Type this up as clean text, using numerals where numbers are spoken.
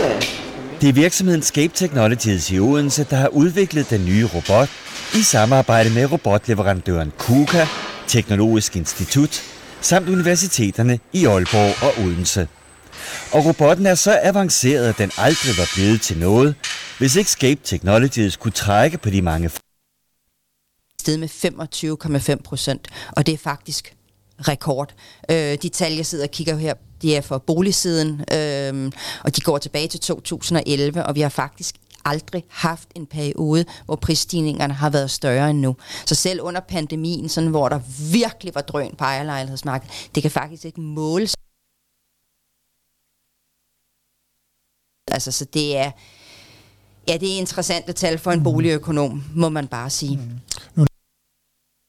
Det er virksomheden Scape Technologies i Odense, der har udviklet den nye robot i samarbejde med robotleverandøren KUKA, Teknologisk Institut, samt universiteterne i Aalborg og Odense. Og robotten er så avanceret, at den aldrig var blevet til noget, hvis ikke Scape Technologies kunne trække på de mange sted med 25,5%, og det er faktisk rekord. De tal, jeg sidder og kigger her, de er for boligsiden, og de går tilbage til 2011, og vi har faktisk aldrig haft en periode, hvor prisstigningerne har været større end nu. Så selv under pandemien, sådan, hvor der virkelig var drøn på ejerlejlighedsmarkedet, det kan faktisk ikke måles. Altså, så det er interessante tal for en boligøkonom, må man bare sige.